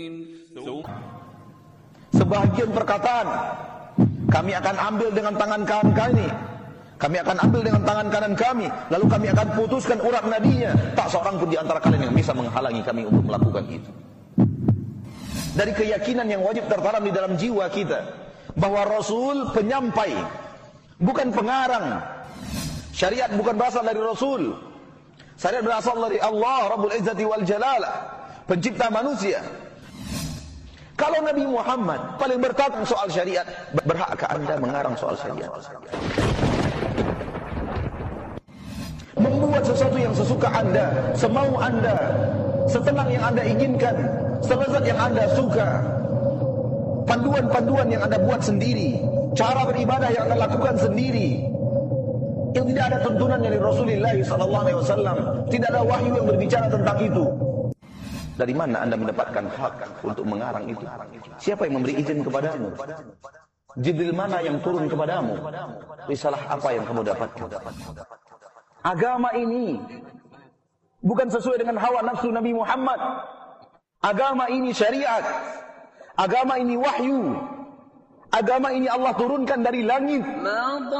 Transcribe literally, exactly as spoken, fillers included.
Sebahagian perkataan kami akan ambil dengan tangan kanan kami, kami akan ambil dengan tangan kanan kami, lalu kami akan putuskan urat nadinya. Tak seorang pun di antara kalian yang bisa menghalangi kami untuk melakukan itu. Dari keyakinan yang wajib tertanam di dalam jiwa kita, bahwa Rasul penyampai, bukan pengarang. Syariat bukan berasal dari Rasul. Syariat berasal dari Allah Rabbul Izzati wal Jalalah, pencipta manusia. Kalau Nabi Muhammad paling berkata soal syariat, berhakkah anda mengarang soal syariat? Membuat sesuatu yang sesuka anda, semau anda, setenang yang anda inginkan, selezat yang anda suka, panduan-panduan yang anda buat sendiri, cara beribadah yang anda lakukan sendiri, yang tidak ada tuntunan dari Rasulullah sallallahu alaihi wasallam, tidak ada wahyu yang berbicara tentang itu. Dari mana anda mendapatkan hak untuk mengarang itu? Siapa yang memberi izin kepadamu? Jibril mana yang turun kepadamu? Risalah apa yang kamu dapatkan? Agama ini bukan sesuai dengan hawa nafsu Nabi Muhammad. Agama ini syariat. Agama ini wahyu. Agama ini Allah turunkan dari langit.